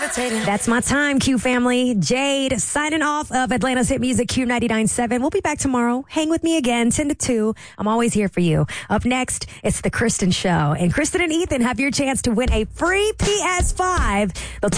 That's my time, Q family. Jade signing off of Atlanta's Hit Music Q 99.7. We'll be back tomorrow. Hang with me again, 10 to 2. I'm always here for you. Up next, it's The Kristen Show. And Kristen and Ethan have your chance to win a free PS5. They'll